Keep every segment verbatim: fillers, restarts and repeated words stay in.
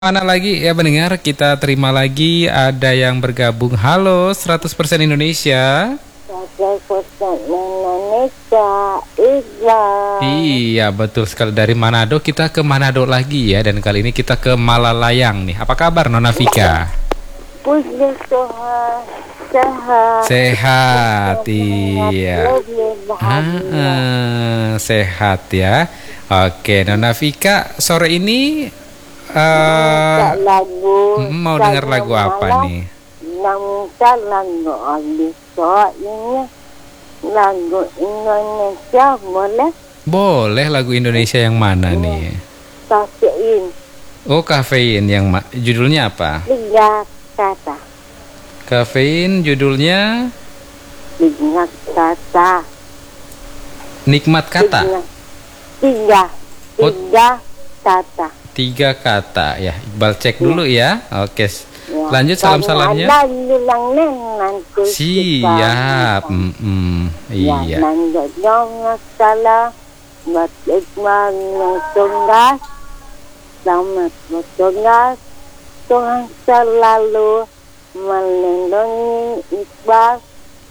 Mana lagi ya pendengar, kita terima lagi ada yang bergabung. Halo, seratus persen Indonesia. seratus persen Indonesia, Iqbal. Iya, betul sekali, dari Manado kita ke Manado lagi ya. Dan kali ini kita ke Malalayang nih. Apa kabar Nona Vika? Puji Tuhan, sehat. Sehat, iya. Ah, sehat ya. Oke, Nona Vika, sore ini uh, lagu mau dengar lagu apa nih? Nampak lagu Abisco ini lagu Indonesia boleh? Boleh, lagu Indonesia yang mana nih? Kafein. Oh, kafein yang ma- judulnya apa? Tiga kata. Kafein judulnya Tiga kata. Nikmat Kata. Tiga. Tiga, Oh. tiga kata. Tiga kata ya. Iqbal cek dulu ya. Oke. Ya, Lanjut salam-salamnya. Ada bilang nen nanti Siap. Mm-mm. Ya, Iya. nanti jangan salah buat Iqbal yang tugas. Selamat bertugas. Tuhan selalu melindungi Iqbal.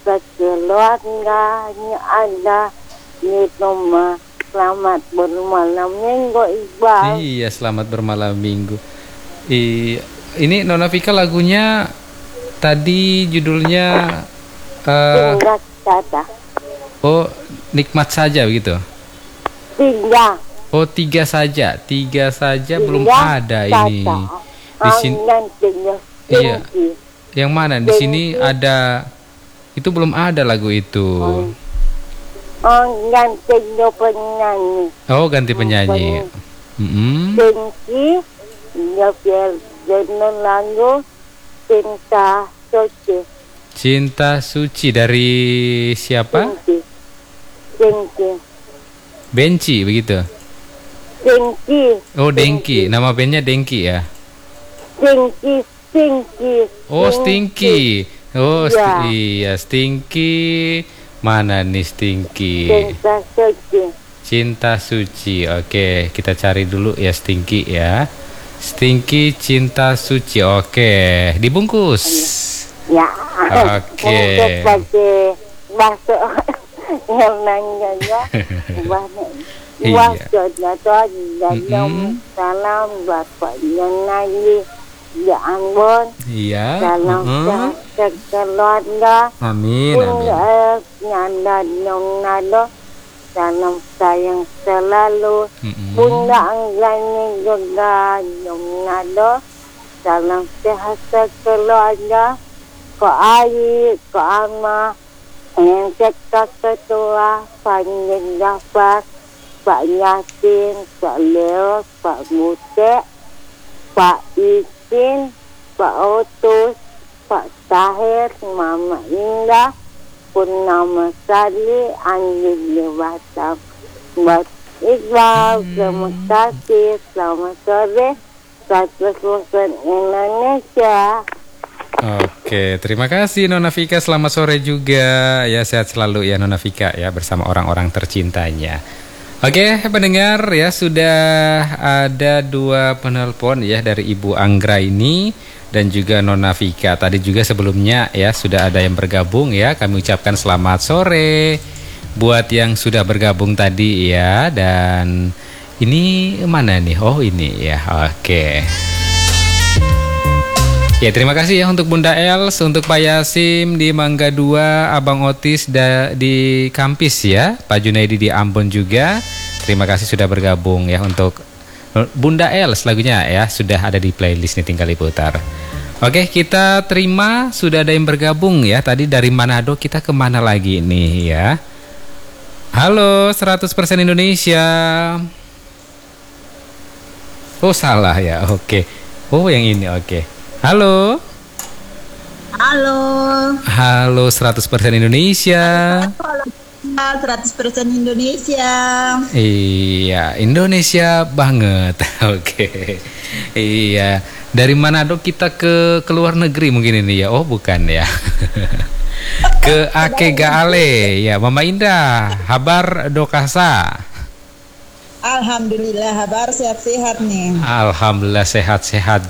Kekeluarganya ada di rumah. Selamat bermalam minggu Iqbal. Iya, selamat bermalam minggu. I, ini Nona Vika lagunya tadi judulnya uh, Tiga kata. oh, nikmat saja begitu. Tiga. Oh, tiga saja. Tiga saja belum Tiga ada kata. ini. Di sini. Angan tiga. Iya. Tinggi. Yang mana? Di sini ada. Itu belum ada lagu itu. Oh, ganti tiga penyanyi. Oh, ganti penyanyi. Mm-mm. Tinggi. Dia biar jadi lagu Cinta Suci. Cinta Suci dari siapa? Tinggi. Tinggi. Benci begitu. Tinggi. Oh, Dengki. Nama bandnya Dengki ya. Tinggi. Tinggi. Oh, Stinky. Oh, Ya. sti- iya Stinky. Mana nih Stinky? Cinta Suci. Cinta Suci. Oke, kita cari dulu ya Stinky ya. Stinky Cinta Suci. Oke, dibungkus. Ya. Oke. Untuk pakai bahasa yang nanya ya. Bahasa. Iya. Bahasa jatuh dan Mm-mm. salam Bapak yang lagi di Ambon. Iya. Salam Mm-mm. sehat keluarga. Amin, amin. Bunda Nyanda Nonado. Salam sayang selalu. Mm-mm. Bunda Anggani juga Nonado. Salam sehat keluarga. Ko Ayi, Ko Ama, yang cekak ketua, Panjang Jafar, Pak Yasin, Pak Leo, Pak Mute, Pak Isin, Pak Otus, Pak Tahir, Mama Indah, Purnama Sari, Andi di Batam. Buat Iqbal, terima kasih, selamat sore, seratus persen Indonesia. Oke, terima kasih Nona Vika. Selamat sore juga. Ya, sehat selalu ya Nona Vika ya bersama orang-orang tercintanya. Oke, pendengar ya, sudah ada dua penelpon ya dari Ibu Anggra ini dan juga Nona Vika. Tadi juga sebelumnya ya sudah ada yang bergabung ya. Kami ucapkan selamat sore buat yang sudah bergabung tadi ya. Dan ini mana nih? Oh, ini ya. Oke. Ya, terima kasih ya untuk Bunda Els, untuk Pak Yasim di Mangga dua, Abang Otis da, di Kampis ya, Pak Junaidi di Ambon juga. Terima kasih sudah bergabung ya. Untuk Bunda Els lagunya ya sudah ada di playlist nih, tinggal diputar. Oke, kita terima sudah ada yang bergabung ya. Tadi dari Manado kita ke mana lagi nih ya. Halo, seratus persen Indonesia. Oh, salah ya. Oke. Oh, yang ini oke. Halo. Halo. Halo seratus persen Indonesia. seratus persen Indonesia. Iya, Indonesia banget. Oke. Iya, dari Manado kita ke ke luar negeri mungkin ini ya. Oh, bukan ya. Ke Ake Gaale ya, Mama Indah, Habar Dokasa. Alhamdulillah, kabar sehat-sehat nih. Alhamdulillah sehat-sehat